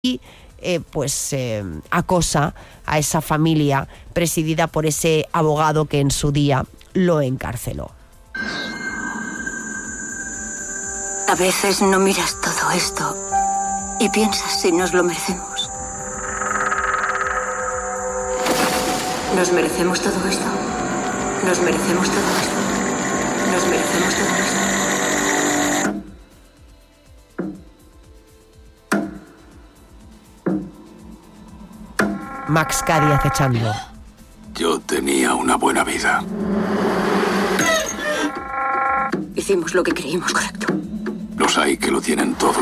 acosa a esa familia presidida por ese abogado que en su día lo encarceló. A veces no miras todo esto y piensas si nos lo merecemos. ¿Nos merecemos todo esto? ¿Nos merecemos todo esto? ¿Nos merecemos todo esto? Max Cady acechando. Yo tenía una buena vida. Hicimos lo que creímos correcto. Los hay que lo tienen todo.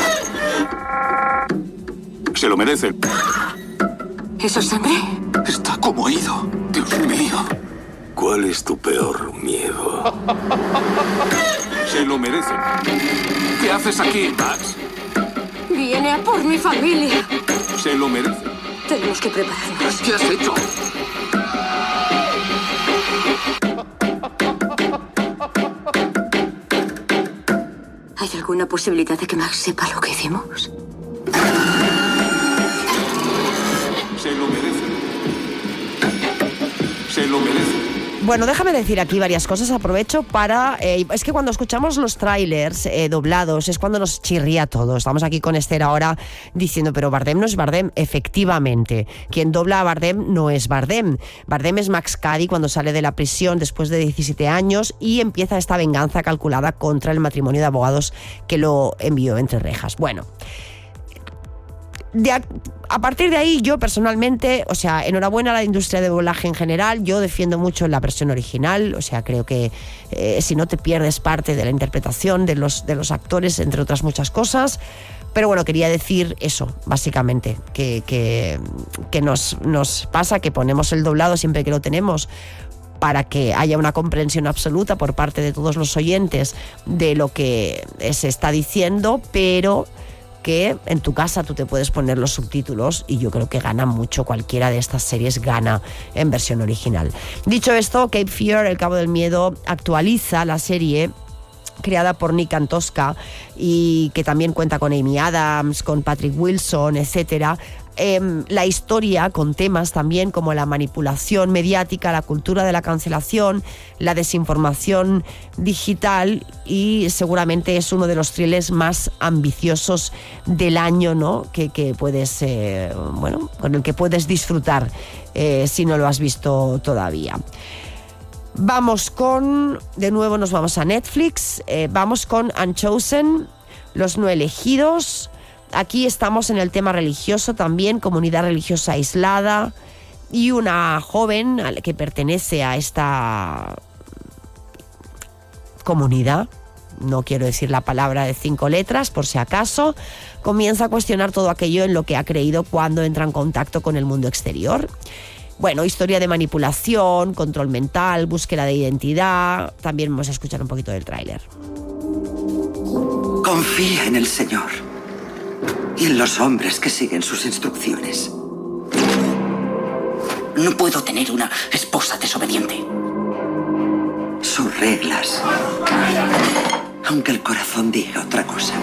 Se lo merecen. ¿Eso es sangre? Está como ido. Dios mío. ¿Cuál es tu peor miedo? Se lo merecen. ¿Qué haces aquí, Max? Viene a por mi familia. Se lo merecen. Tenemos que prepararnos. ¿Qué has hecho? ¿Hay alguna posibilidad de que Max sepa lo que hicimos? Se lo merecen. Se lo merecen. Bueno, déjame decir aquí varias cosas. Aprovecho para... es que cuando escuchamos los trailers doblados es cuando nos chirría todo. Estamos aquí con Esther ahora diciendo, pero Bardem no es Bardem. Efectivamente, quien dobla a Bardem no es Bardem. Bardem es Max Cady cuando sale de la prisión después de 17 años y empieza esta venganza calculada contra el matrimonio de abogados que lo envió entre rejas. Bueno... A partir de ahí, yo personalmente, o sea, enhorabuena a la industria de doblaje en general. Yo defiendo mucho la versión original, o sea, creo que si no te pierdes parte de la interpretación de los actores, entre otras muchas cosas. Pero bueno, quería decir eso, básicamente, que nos pasa que ponemos el doblado siempre que lo tenemos para que haya una comprensión absoluta por parte de todos los oyentes de lo que se está diciendo, pero que en tu casa tú te puedes poner los subtítulos y yo creo que gana mucho, cualquiera de estas series gana en versión original. Dicho esto, Cape Fear, El Cabo del Miedo, actualiza la serie creada por Nick Antosca y que también cuenta con Amy Adams, con Patrick Wilson, etcétera. La historia con temas también como la manipulación mediática, la cultura de la cancelación, la desinformación digital, y seguramente es uno de los thrillers más ambiciosos del año, ¿no? Que puedes, con el que puedes disfrutar si no lo has visto todavía. De nuevo nos vamos a Netflix, vamos con Unchosen, Los No Elegidos. Aquí estamos en el tema religioso también, comunidad religiosa aislada y una joven que pertenece a esta comunidad, no quiero decir la palabra de 5 letras por si acaso, comienza a cuestionar todo aquello en lo que ha creído cuando entra en contacto con el mundo exterior. Bueno, historia de manipulación, control mental, búsqueda de identidad. También vamos a escuchar un poquito del tráiler. Confía en el Señor y en los hombres que siguen sus instrucciones. No puedo tener una esposa desobediente. Sus reglas, aunque el corazón diga otra cosa.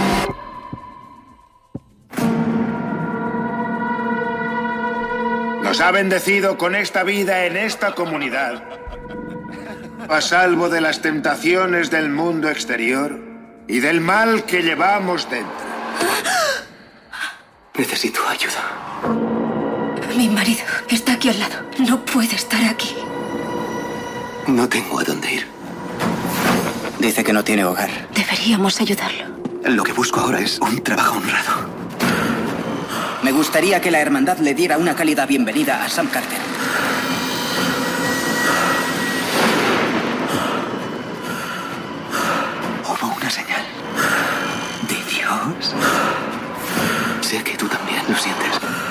Nos ha bendecido con esta vida en esta comunidad, a salvo de las tentaciones del mundo exterior y del mal que llevamos dentro. Necesito ayuda. Mi marido está aquí al lado. No puede estar aquí. No tengo a dónde ir. Dice que no tiene hogar. Deberíamos ayudarlo. Lo que busco ahora es un trabajo honrado. Me gustaría que la hermandad le diera una cálida bienvenida a Sam Carter. Hubo una señal de Dios. Sé que tú también lo sientes.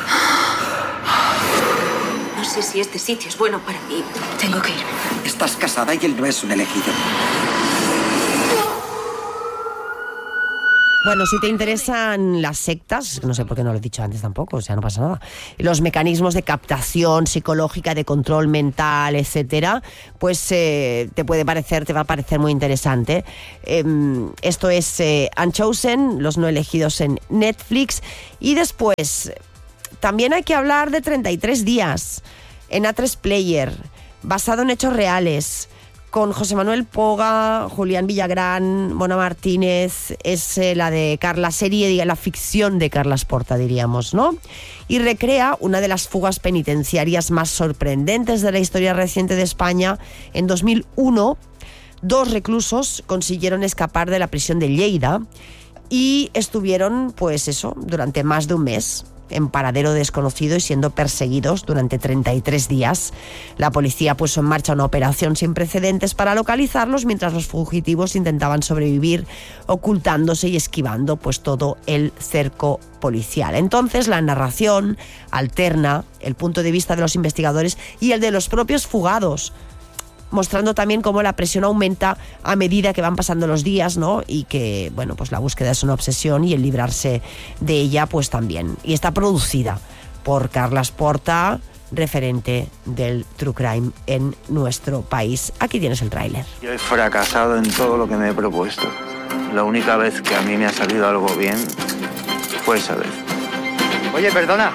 No sé si este sitio es bueno para mí. Tengo que irme. Estás casada y él no es un elegido. Bueno, si te interesan las sectas, no sé por qué no lo he dicho antes tampoco, o sea, no pasa nada. Los mecanismos de captación psicológica, de control mental, etcétera, pues te va a parecer muy interesante. Esto es Unchosen, los no elegidos en Netflix. Y después, también hay que hablar de 33 días en A3 Player, basado en hechos reales, con José Manuel Poga, Julián Villagrán, Mona Martínez. Es la serie, la ficción de Carles Porta, diríamos, ¿no? Y recrea una de las fugas penitenciarias más sorprendentes de la historia reciente de España. En 2001, 2 reclusos consiguieron escapar de la prisión de Lleida y estuvieron, pues eso, durante más de un mes en paradero desconocido y siendo perseguidos durante 33 días. La policía puso en marcha una operación sin precedentes para localizarlos, mientras los fugitivos intentaban sobrevivir ocultándose y esquivando pues todo el cerco policial. Entonces la narración alterna el punto de vista de los investigadores y el de los propios fugados, mostrando también cómo la presión aumenta a medida que van pasando los días, ¿no? Y que, bueno, pues la búsqueda es una obsesión y el librarse de ella, pues también. Y está producida por Carles Porta, referente del True Crime en nuestro país. Aquí tienes el tráiler. Yo he fracasado en todo lo que me he propuesto. La única vez que a mí me ha salido algo bien fue esa vez. Oye, perdona.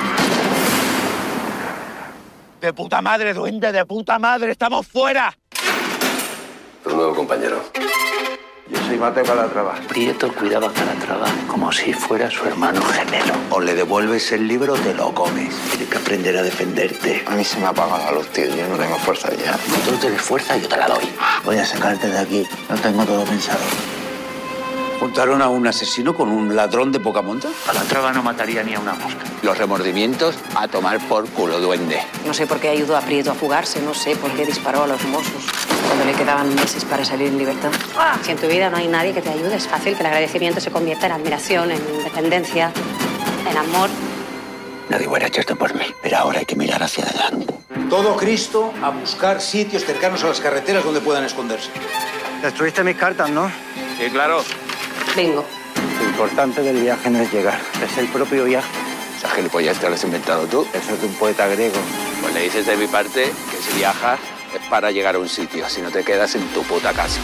¡De puta madre, duende! ¡De puta madre! ¡Estamos fuera! Tu nuevo compañero. Yo soy Mateo Calatrava. Prieto cuidaba a Calatrava como si fuera su hermano gemelo. O le devuelves el libro o te lo comes. Tienes que aprender a defenderte. A mí se me ha apagado la luz, tío. Yo no tengo fuerza ya. Si tú tienes fuerza, yo te la doy. Voy a sacarte de aquí. No tengo todo pensado. ¿Juntaron a un asesino con un ladrón de poca monta? Calatrava no mataría ni a una mosca. Los remordimientos a tomar por culo, duende. No sé por qué ayudó a Prieto a fugarse, no sé por qué disparó a los mozos cuando le quedaban meses para salir en libertad. Si en tu vida no hay nadie que te ayude, es fácil que el agradecimiento se convierta en admiración, en dependencia, en amor. Nadie hubiera hecho esto por mí, pero ahora hay que mirar hacia adelante. Todo Cristo a buscar sitios cercanos a las carreteras donde puedan esconderse. Destruiste mis cartas, ¿no? Sí, claro. Bingo. Lo importante del viaje no es llegar, es el propio viaje. Esa gilipollez te lo has inventado tú. Eso es de un poeta griego. Pues le dices de mi parte que si viajas es para llegar a un sitio, si no te quedas en tu puta casa.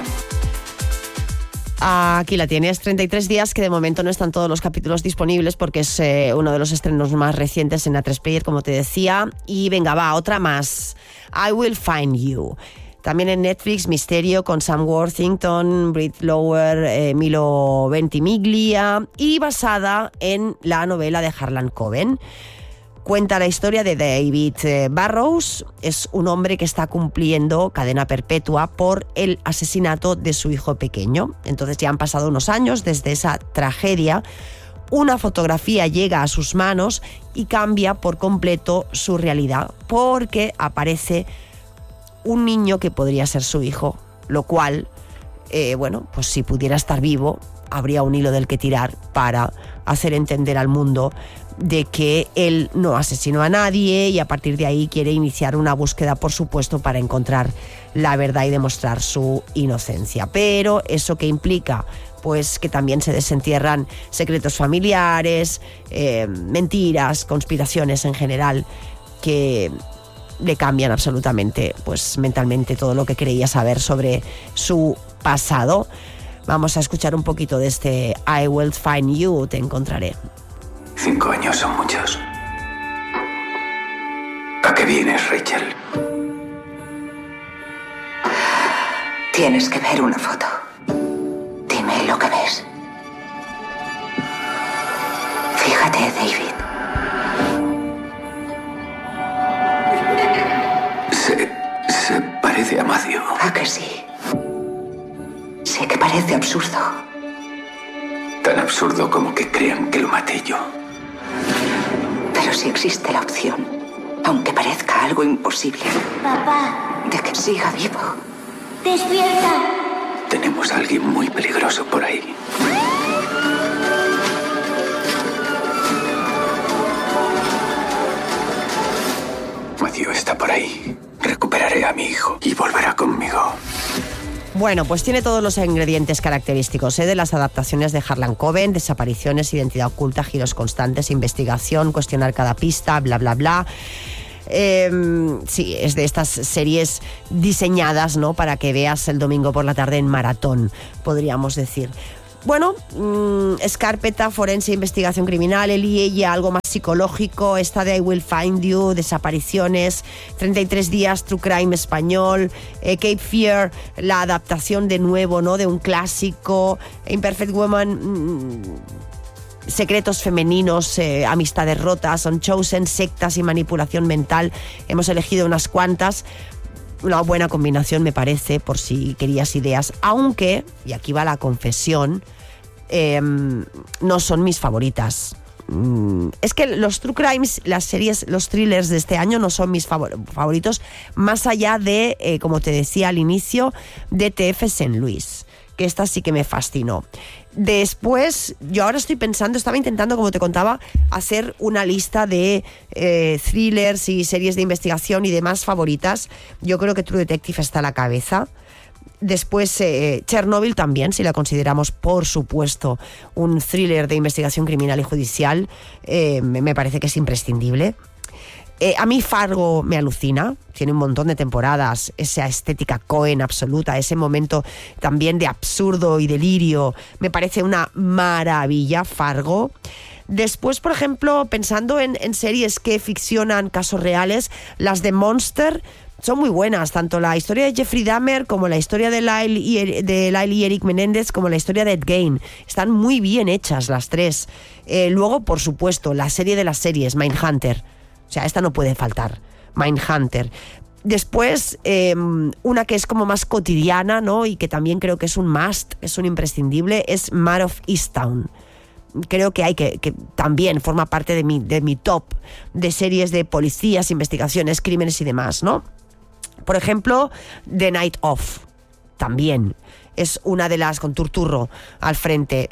Aquí la tienes, 33 días, que de momento no están todos los capítulos disponibles porque es uno de los estrenos más recientes en A3 Player, como te decía. Y venga, va, otra más. I Will Find You. También en Netflix, misterio con Sam Worthington, Britt Lower, Milo Ventimiglia, y basada en la novela de Harlan Coben. Cuenta la historia de David Burrows. Es un hombre que está cumpliendo cadena perpetua por el asesinato de su hijo pequeño. Entonces ya han pasado unos años desde esa tragedia. Una fotografía llega a sus manos y cambia por completo su realidad, porque aparece un niño que podría ser su hijo, lo cual, bueno, pues si pudiera estar vivo, habría un hilo del que tirar para hacer entender al mundo de que él no asesinó a nadie, y a partir de ahí quiere iniciar una búsqueda, por supuesto, para encontrar la verdad y demostrar su inocencia. Pero eso que implica, pues que también se desentierran secretos familiares, mentiras, conspiraciones en general, que le cambian absolutamente, pues mentalmente, todo lo que creía saber sobre su pasado. Vamos a escuchar un poquito de este I Will Find You, te encontraré. 5 años son muchos. ¿A qué vienes, Rachel? Tienes que ver una foto. Dime lo que ves. Fíjate, David. Se parece a Matthew. ¿A que sí? Sé que parece absurdo. Tan absurdo como que crean que lo maté yo. Pero sí existe la opción, aunque parezca algo imposible. Papá. De que siga vivo. ¡Despierta! Tenemos a alguien muy peligroso por ahí. Matthew está por ahí. Recuperaré a mi hijo y volverá conmigo. Bueno, pues tiene todos los ingredientes característicos de las adaptaciones de Harlan Coben: desapariciones, identidad oculta, giros constantes, investigación, cuestionar cada pista, bla, bla, bla. Sí, es de estas series diseñadas, ¿no?, para que veas el domingo por la tarde en maratón, podríamos decir. Bueno, es carpeta, forense, investigación criminal, él y ella, algo más psicológico, esta de I Will Find You, desapariciones, 33 días, True Crime español, Cape Fear, la adaptación de nuevo, ¿no?, de un clásico, Imperfect Woman, secretos femeninos, amistades rotas, Unchosen, sectas y manipulación mental. Hemos elegido unas cuantas. Una buena combinación, me parece, por si querías ideas, aunque, y aquí va la confesión, no son mis favoritas. Es que los True Crimes, las series, los thrillers de este año no son mis favoritos, más allá de, como te decía al inicio, de TF St. Louis, que esta sí que me fascinó. Después, yo ahora estoy pensando, estaba intentando, como te contaba, hacer una lista de thrillers y series de investigación y demás favoritas. Yo creo que True Detective está a la cabeza. Después, Chernobyl también, si la consideramos, por supuesto, un thriller de investigación criminal y judicial, me parece que es imprescindible. A mí Fargo me alucina, tiene un montón de temporadas, esa estética Coen absoluta, ese momento también de absurdo y delirio, me parece una maravilla Fargo. Después, por ejemplo, pensando en series que ficcionan casos reales, las de Monster son muy buenas, tanto la historia de Jeffrey Dahmer como la historia de Lyle y Eric Menéndez, como la historia de Ed Gein. Están muy bien hechas las tres. Luego, por supuesto, la serie de las series, Mindhunter. O sea, esta no puede faltar, Mindhunter. Después, una que es como más cotidiana, ¿no?, y que también creo que es un must, es un imprescindible, es Mare of Easttown. Creo que que también forma parte de mi top de series de policías, investigaciones, crímenes y demás, ¿no? Por ejemplo, The Night Of, también. Es una de las, con Turturro al frente.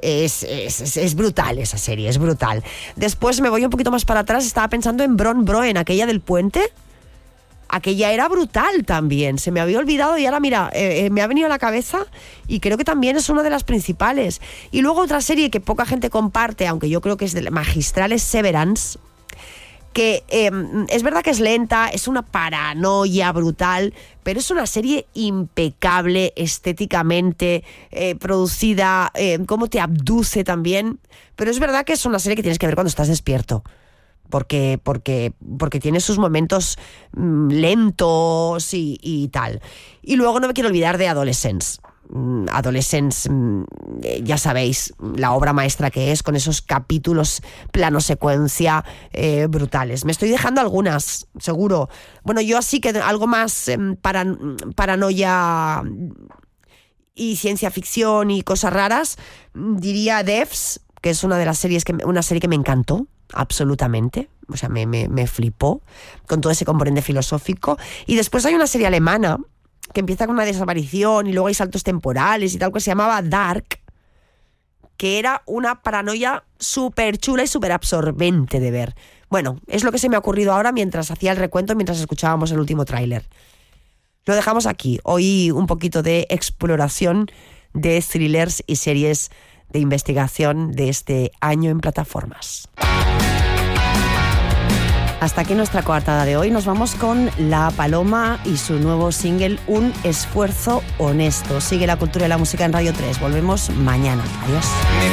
Es brutal esa serie, es brutal. Después me voy un poquito más para atrás, estaba pensando en Bron Broen, aquella del puente. Aquella era brutal también, se me había olvidado y ahora mira, me ha venido a la cabeza y creo que también es una de las principales. Y luego otra serie que poca gente comparte, aunque yo creo que es magistral, es Severance, que es verdad que es lenta, es una paranoia brutal, pero es una serie impecable estéticamente, producida, cómo te abduce también, pero es verdad que es una serie que tienes que ver cuando estás despierto, porque tiene sus momentos lentos y tal. Y luego no me quiero olvidar de Adolescence. Adolescence, ya sabéis la obra maestra que es, con esos capítulos plano secuencia brutales. Me estoy dejando algunas, seguro. Bueno, yo así que algo más paranoia y ciencia ficción y cosas raras, diría Devs, que es una serie que me encantó absolutamente, o sea, me flipó con todo ese componente filosófico. Y después hay una serie alemana que empieza con una desaparición y luego hay saltos temporales y tal, que se llamaba Dark, que era una paranoia súper chula y súper absorbente de ver. Bueno, es lo que se me ha ocurrido ahora mientras hacía el recuento, mientras escuchábamos el último tráiler. Lo dejamos aquí. Hoy un poquito de exploración de thrillers y series de investigación de este año en plataformas. Hasta aquí nuestra coartada de hoy. Nos vamos con La Paloma y su nuevo single, Un esfuerzo honesto. Sigue la cultura y la música en Radio 3. Volvemos mañana. Adiós.